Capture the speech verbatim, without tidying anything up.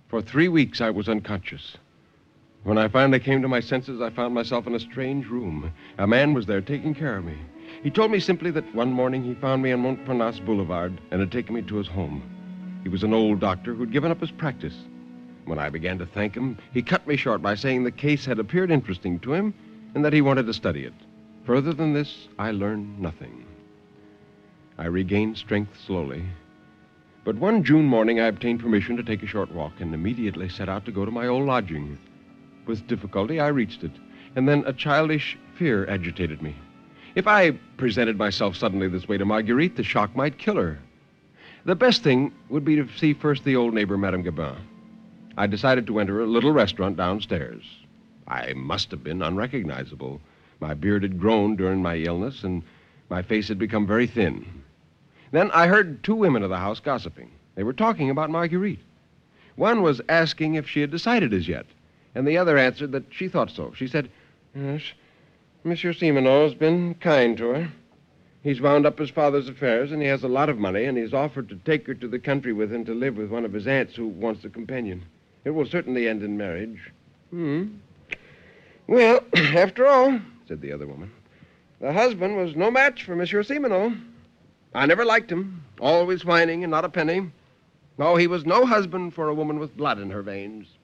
For three weeks, I was unconscious. When I finally came to my senses, I found myself in a strange room. A man was there taking care of me. He told me simply that one morning he found me on Montparnasse Boulevard and had taken me to his home. He was an old doctor who'd given up his practice. When I began to thank him, he cut me short by saying the case had appeared interesting to him and that he wanted to study it. Further than this, I learned nothing. I regained strength slowly. But one June morning, I obtained permission to take a short walk and immediately set out to go to my old lodging. With difficulty, I reached it, and then a childish fear agitated me. If I presented myself suddenly this way to Marguerite, the shock might kill her. The best thing would be to see first the old neighbor, Madame Gabin. I decided to enter a little restaurant downstairs. I must have been unrecognizable. My beard had grown during my illness, and my face had become very thin. Then I heard two women of the house gossiping. They were talking about Marguerite. One was asking if she had decided as yet, and the other answered that she thought so. She said, "Yes, Monsieur Simoneau has been kind to her. He's wound up his father's affairs, and he has a lot of money, and he's offered to take her to the country with him to live with one of his aunts who wants a companion. It will certainly end in marriage." Hmm. "Well, after all," said the other woman, "the husband was no match for Monsieur Simoneau. I never liked him, always whining and not a penny. No, he was no husband for a woman with blood in her veins."